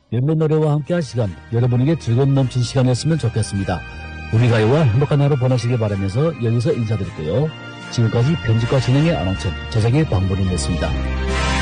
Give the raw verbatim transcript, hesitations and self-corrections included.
몇몇 노래와 함께한 시간, 여러분에게 즐거움 넘친 시간이었으면 좋겠습니다. 우리 가요와 행복한 하루 보내시길 바라면서 여기서 인사드릴게요. 지금까지 편집과 진행의 안홍천, 제작의 방문이었습니다.